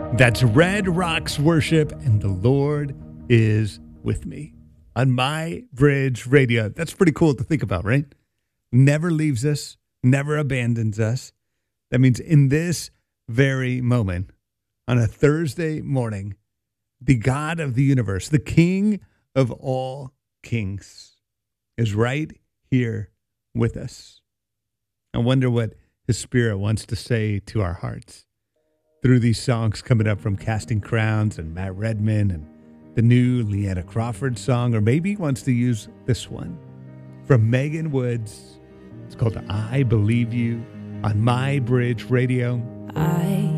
That's Red Rocks Worship, and the Lord is with me on My Bridge Radio. That's pretty cool to think about, right? Never leaves us, never abandons us. That means in this very moment, on a Thursday morning, the God of the universe, the King of all kings, is right here with us. I wonder what his Spirit wants to say to our hearts through these songs coming up from Casting Crowns and Matt Redman and the new Leanna Crawford song, or maybe he wants to use this one from Megan Woods. It's called I Believe You on My Bridge Radio. I